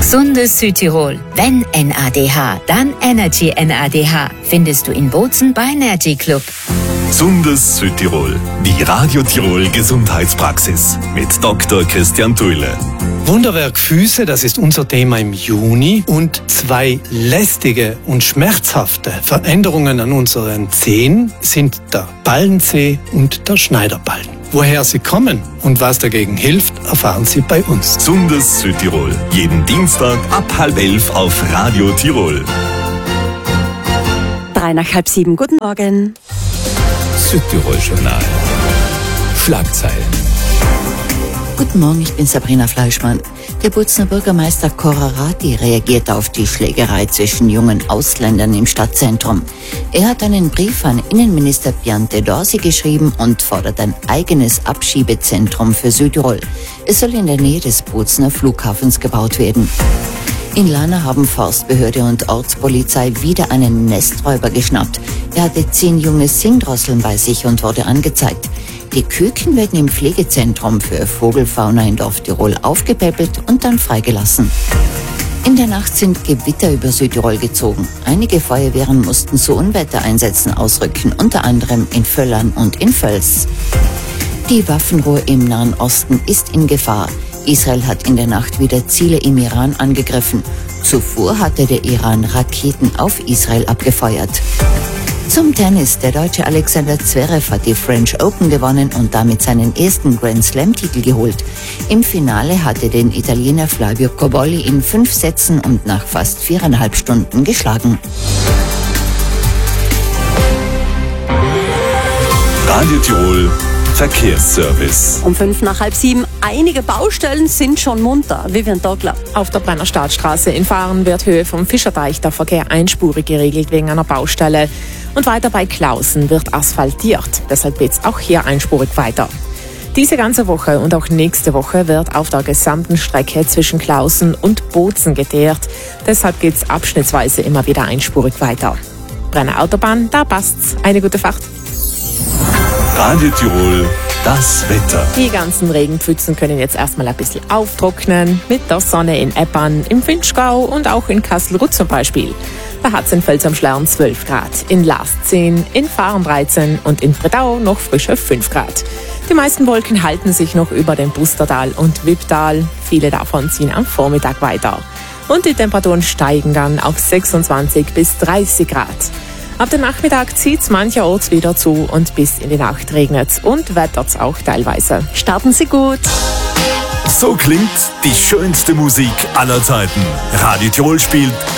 Gesundes Südtirol. Wenn NADH, dann Energy NADH. Findest du in Bozen bei Energy Club. Gesundes Südtirol. Die Radio Tirol Gesundheitspraxis mit Dr. Christian Thuile. Wunderwerk Füße, das ist unser Thema im Juni. Und 2 lästige und schmerzhafte Veränderungen an unseren Zehen sind der Ballenzeh und der Schneiderballen. Woher sie kommen und was dagegen hilft, erfahren Sie bei uns. Gesundes Südtirol. Jeden Dienstag ab 6:30 auf Radio Tirol. 6:03. Guten Morgen. Südtirol-Journal. Schlagzeilen. Guten Morgen, ich bin Sabrina Fleischmann. Der Bozener Bürgermeister Korarati reagiert auf die Schlägerei zwischen jungen Ausländern im Stadtzentrum. Er hat einen Brief an Innenminister Bjante Dorsi geschrieben und fordert ein eigenes Abschiebezentrum für Südtirol. Es soll in der Nähe des Bozener Flughafens gebaut werden. In Lana haben Forstbehörde und Ortspolizei wieder einen Nesträuber geschnappt. Er hatte 10 junge Singdrosseln bei sich und wurde angezeigt. Die Küken werden im Pflegezentrum für Vogelfauna in Dorf Tirol aufgepäppelt und dann freigelassen. In der Nacht sind Gewitter über Südtirol gezogen. Einige Feuerwehren mussten zu Unwettereinsätzen ausrücken, unter anderem in Völlern und in Völs. Die Waffenruhe im Nahen Osten ist in Gefahr. Israel hat in der Nacht wieder Ziele im Iran angegriffen. Zuvor hatte der Iran Raketen auf Israel abgefeuert. Zum Tennis. Der Deutsche Alexander Zverev hat die French Open gewonnen und damit seinen ersten Grand Slam-Titel geholt. Im Finale hatte den Italiener Flavio Cobolli in 5 Sätzen und nach fast 4,5 Stunden geschlagen. Radio Tirol Verkehrsservice. Um 6:05. Einige Baustellen sind schon munter. Vivian Dogler. Auf der Brenner Staatsstraße in Fahren wird Höhe vom Fischerteich der Verkehr einspurig geregelt wegen einer Baustelle. Und weiter bei Klausen wird asphaltiert. Deshalb geht's auch hier einspurig weiter. Diese ganze Woche und auch nächste Woche wird auf der gesamten Strecke zwischen Klausen und Bozen geteert. Deshalb geht's abschnittsweise immer wieder einspurig weiter. Brenner Autobahn, da passt's. Eine gute Fahrt. Radio Tirol, das Wetter. Die ganzen Regenpfützen können jetzt erstmal ein bisschen auftrocknen. Mit der Sonne in Eppern, im Vinschgau und auch in Kastelruth zum Beispiel. Da hat es in Vels am Schlern 12 Grad, in Lars 10, in Fahren 13 und in Bredau noch frische 5 Grad. Die meisten Wolken halten sich noch über dem Bustertal und Wipptal. Viele davon ziehen am Vormittag weiter. Und die Temperaturen steigen dann auf 26 bis 30 Grad. Ab dem Nachmittag zieht's mancherorts wieder zu und bis in die Nacht regnet's und wettert's auch teilweise. Starten Sie gut. So klingt die schönste Musik aller Zeiten. Radio Tirol spielt